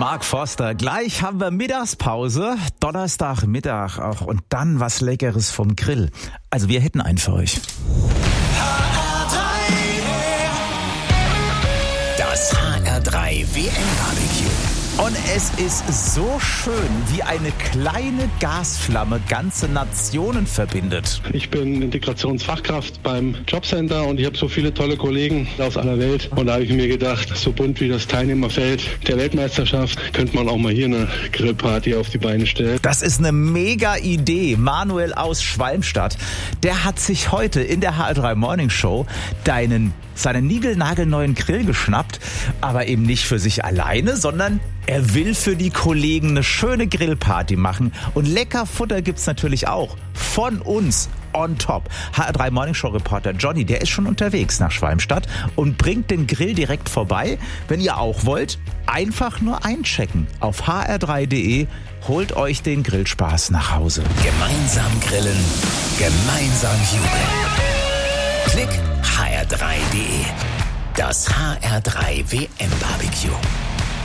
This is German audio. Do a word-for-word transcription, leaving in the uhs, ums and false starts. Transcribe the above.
Mark Forster. Gleich haben wir Mittagspause, Donnerstagmittag auch und dann was Leckeres vom Grill. Also wir hätten einen für euch. Das H R drei W M-Barbecue. Und es ist so schön, wie eine kleine Gasflamme ganze Nationen verbindet. Ich bin Integrationsfachkraft beim Jobcenter und ich habe so viele tolle Kollegen aus aller Welt. Und da habe ich mir gedacht, so bunt wie das Teilnehmerfeld der Weltmeisterschaft, könnte man auch mal hier eine Grillparty auf die Beine stellen. Das ist eine mega Idee. Manuel aus Schwalmstadt, der hat sich heute in der H R drei Morning Show deinen seinen niegelnagelneuen Grill geschnappt, aber eben nicht für sich alleine, sondern er will für die Kollegen eine schöne Grillparty machen. Und lecker Futter gibt's natürlich auch. Von uns on top. H R drei Morning Show Reporter Johnny, der ist schon unterwegs nach Schwalmstadt und bringt den Grill direkt vorbei. Wenn ihr auch wollt, einfach nur einchecken auf h r drei punkt d e. Holt euch den Grillspaß nach Hause. Gemeinsam grillen, gemeinsam jubeln. Klick h r drei punkt d e. Das H R drei W M-Barbecue.